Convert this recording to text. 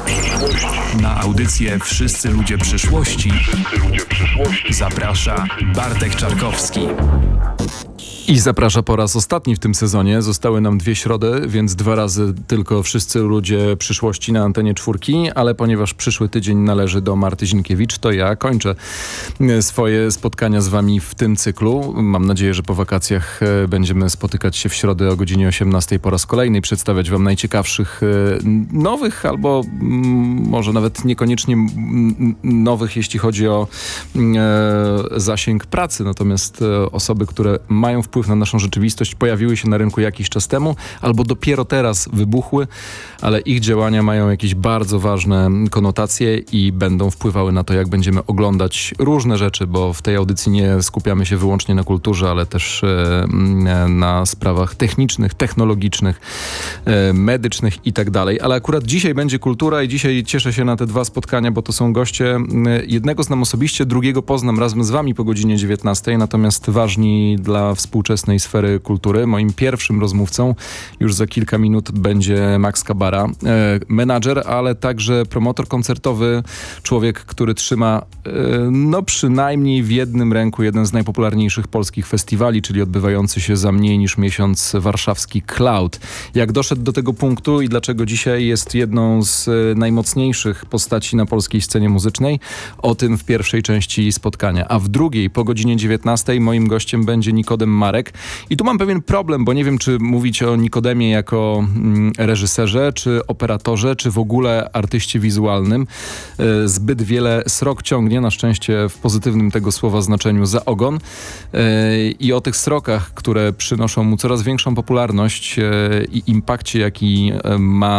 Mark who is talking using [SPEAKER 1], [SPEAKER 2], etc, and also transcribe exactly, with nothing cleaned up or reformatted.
[SPEAKER 1] Na audycję Wszyscy Ludzie Przyszłości zaprasza Bartek Czarkowski.
[SPEAKER 2] I zaprasza po raz ostatni w tym sezonie. Zostały nam dwie środy, więc dwa razy tylko Wszyscy Ludzie Przyszłości na antenie czwórki, ale ponieważ przyszły tydzień należy do Marty Zinkiewicz, to ja kończę swoje spotkania z wami w tym cyklu. Mam nadzieję, że po wakacjach będziemy spotykać się w środę o godzinie osiemnastej po raz kolejny i przedstawiać wam najciekawszych nowych, albo może nawet niekoniecznie nowych, jeśli chodzi o zasięg pracy. Natomiast osoby, które mają wpływ na naszą rzeczywistość, pojawiły się na rynku jakiś czas temu, albo dopiero teraz wybuchły, ale ich działania mają jakieś bardzo ważne konotacje i będą wpływały na to, jak będziemy oglądać różne rzeczy, bo w tej audycji nie skupiamy się wyłącznie na kulturze, ale też e, na sprawach technicznych, technologicznych, e, medycznych i tak dalej. Ale akurat dzisiaj będzie kultura i dzisiaj cieszę się na te dwa spotkania, bo to są goście. Jednego znam osobiście, drugiego poznam razem z wami po godzinie dziewiętnastej, natomiast ważni dla współczesnej sfery kultury. Moim pierwszym rozmówcą już za kilka minut będzie Max Kabara, e, menadżer, ale także promotor koncertowy, człowiek, który trzyma e, no przynajmniej w jednym ręku jeden z najpopularniejszych polskich festiwali, czyli odbywający się za mniej niż miesiąc warszawski Cloud. Jak doszedł do tego punktu i dlaczego dzisiaj jest jedną z e, najmocniejszych postaci na polskiej scenie muzycznej, o tym w pierwszej części spotkania. A w drugiej, po godzinie dziewiętnastej, moim gościem będzie Nikodem Marek. I tu mam pewien problem, bo nie wiem, czy mówić o Nikodemie jako mm, reżyserze, czy operatorze, czy w ogóle artyście wizualnym. E, zbyt wiele srok ciągnie, na szczęście w pozytywnym tego słowa znaczeniu, za ogon. E, I o tych srokach, które przynoszą mu coraz większą popularność e, i impakcie, jaki e, ma